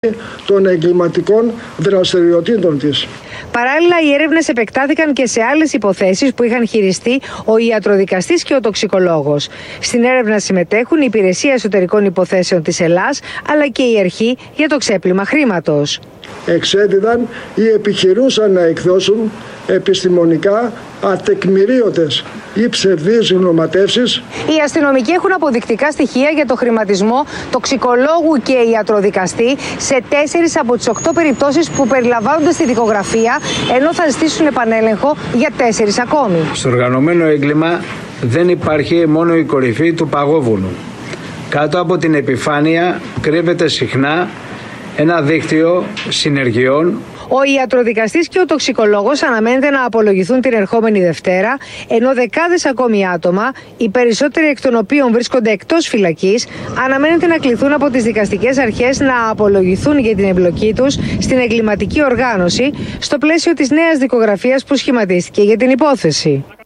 των εγκληματικών δραστηριοτήτων της. Παράλληλα, οι έρευνες επεκτάθηκαν και σε άλλες υποθέσεις που είχαν χειριστεί ο ιατροδικαστής και ο τοξικολόγος. Στην έρευνα συμμετέχουν η Υπηρεσία Εσωτερικών Υποθέσεων της Ελλάς, αλλά και η Αρχή για το Ξέπλυμα Χρήματος. Εξέδιδαν ή επιχειρούσαν να εκδώσουν επιστημονικά ατεκμηρίωτες ή ψευδείς γνωματεύσεις. Οι αστυνομικοί έχουν αποδεικτικά στοιχεία για το χρηματισμό τοξικολόγου και ιατροδικαστή σε 4 από τις 8 περιπτώσεις που περιλαμβάνονται στη δικογραφία, ενώ θα ζητήσουν επανέλεγχο για 4 ακόμη. Στο οργανωμένο έγκλημα δεν υπάρχει μόνο η κορυφή του παγόβουνου. Κάτω από την επιφάνεια κρύβεται συχνά ένα δίκτυο συνεργειών. Ο ιατροδικαστής και ο τοξικολόγος αναμένεται να απολογηθούν την ερχόμενη Δευτέρα, ενώ δεκάδες ακόμη άτομα, οι περισσότεροι εκ των οποίων βρίσκονται εκτός φυλακής, αναμένεται να κληθούν από τις δικαστικές αρχές να απολογηθούν για την εμπλοκή τους στην εγκληματική οργάνωση, στο πλαίσιο της νέας δικογραφίας που σχηματίστηκε για την υπόθεση.